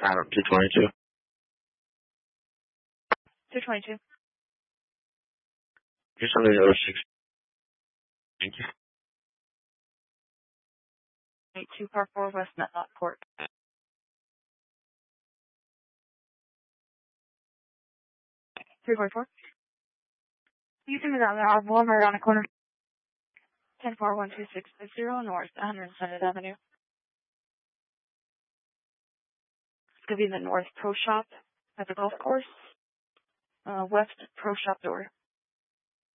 222. 222. You're something 06. Thank you. 82 Par 4 West Metlock Court. Three 44. You can down there on Walmart on the corner. 10412650 North 107th Avenue. It's going to be the North Pro Shop at the golf course. West Pro Shop door.